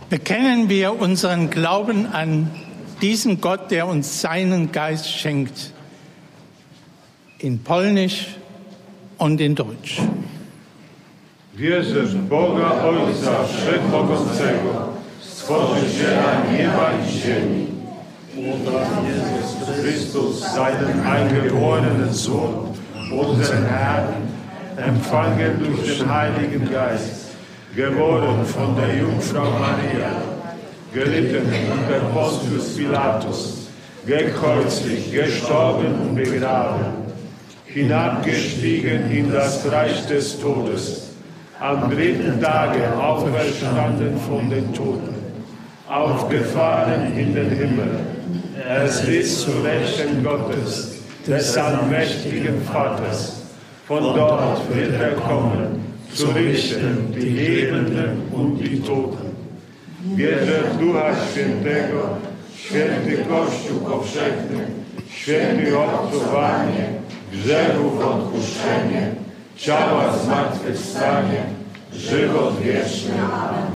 bekennen wir unseren Glauben an diesen Gott, der uns seinen Geist schenkt, in Polnisch und in Deutsch. Wierzę w Boga Ojca Wszechmogącego, Stworzyciela nieba i ziemi, und an Jesus Christus, seinen eingeborenen Sohn, unseren Herrn, empfangen durch den Heiligen Geist, geboren von der Jungfrau Maria, gelitten unter Pontius Pilatus, gekreuzigt, gestorben und begraben, hinabgestiegen in das Reich des Todes, am dritten Tage auferstanden von den Toten, aufgefahren in den Himmel. Er sitzt zu Rechten Gottes, des allmächtigen Vaters. Von dort wird er kommen, zu richten die Lebenden und die Toten. Wierzę w Ducha Świętego, święty Kościół powszechny, święty obcowanie, grzechów odpuszczenie, ciała zmartwychwstanie, żywot wieczny. Amen.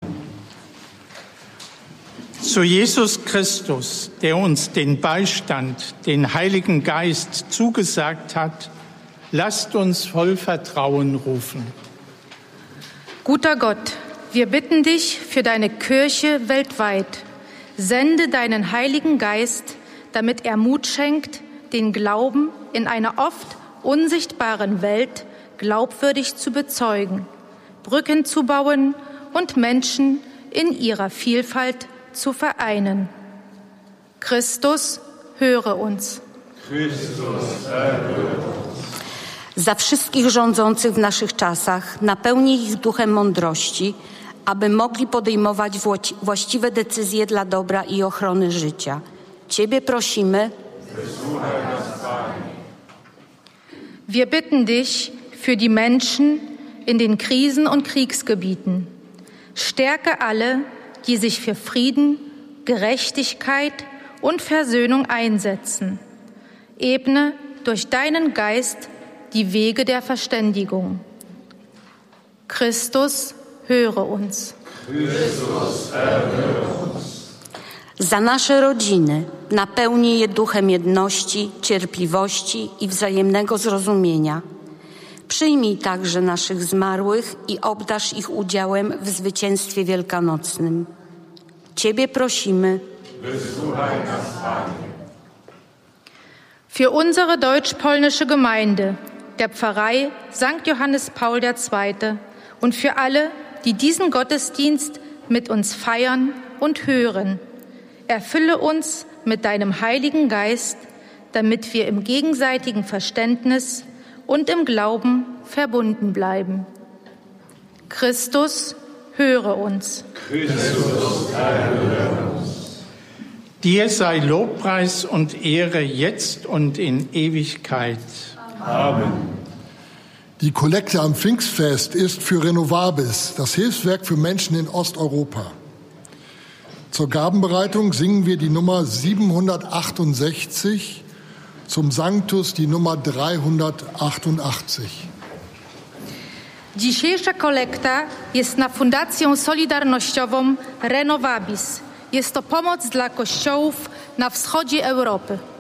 Zu Jesus Christus, der uns den Beistand, den Heiligen Geist zugesagt hat, lasst uns voll Vertrauen rufen. Guter Gott, wir bitten dich für deine Kirche weltweit. Sende deinen Heiligen Geist, damit er Mut schenkt, den Glauben in einer oft unsichtbaren Welt glaubwürdig zu bezeugen, Brücken zu bauen und Menschen in ihrer Vielfalt zu vereinen. Christus, höre uns. Chrystus, erhöre uns. Za wszystkich rządzących w naszych czasach napełnij ich duchem mądrości, aby mogli podejmować właściwe decyzje dla dobra i ochrony życia. Ciebie prosimy. Wysłuchaj nas, Panie. Wir bitten dich für die Menschen in den Krisen- und Kriegsgebieten. Stärke alle, die sich für Frieden, Gerechtigkeit und Versöhnung einsetzen. Ebne durch deinen Geist die Wege der Verständigung. Christus, höre uns. Chrystus, erhöre uns. Za nasze rodziny napełnij je duchem jedności, cierpliwości i wzajemnego zrozumienia. Przyjmij także naszych zmarłych i obdarz ich udziałem w zwycięstwie wielkanocnym. Ciebie prosimy. Wysłuchaj nas, Panie. Für unsere deutsch-polnische Gemeinde, der Pfarrei St. Johannes Paul II. Und für alle, die diesen Gottesdienst mit uns feiern und hören, erfülle uns mit deinem Heiligen Geist, damit wir im gegenseitigen Verständnis und im Glauben verbunden bleiben. Christus, höre uns. Christus, erhöre uns. Dir sei Lobpreis und Ehre jetzt und in Ewigkeit. Amen. Die Kollekte am Pfingstfest ist für Renovabis, das Hilfswerk für Menschen in Osteuropa. Zur Gabenbereitung singen wir die Nummer 768, zum Sanctus die Nummer 388. Dzisiejsza kolekta jest na Fundację Solidarnościową Renovabis. Jest to pomoc dla kościołów na wschodzie Europy.